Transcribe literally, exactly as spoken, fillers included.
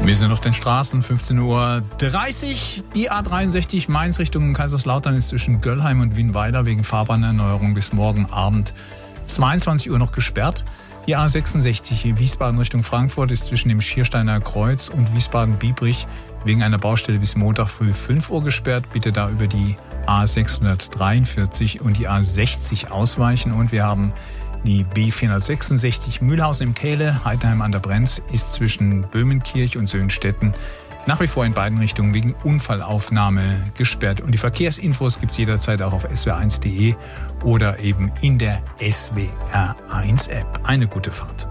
Wir sind auf den Straßen, fünfzehn Uhr dreißig. Die A dreiundsechzig Mainz Richtung Kaiserslautern ist zwischen Göllheim und Wienweiler wegen Fahrbahnerneuerung bis morgen Abend zweiundzwanzig Uhr noch gesperrt. Die A sechsundsechzig Wiesbaden Richtung Frankfurt ist zwischen dem Schiersteiner Kreuz und Wiesbaden-Biebrich wegen einer Baustelle bis Montag früh fünf Uhr gesperrt. Bitte da über die A sechshundertdreiundvierzig und die A sechzig ausweichen. Und wir haben die B vierhundertsechsundsechzig Mühlhausen im Kehle, Heidenheim an der Brenz, ist zwischen Böhmenkirch und Söhnstetten nach wie vor in beiden Richtungen wegen Unfallaufnahme gesperrt. Und die Verkehrsinfos gibt es jederzeit auch auf S W R eins punkt de oder eben in der S W R eins App. Eine gute Fahrt.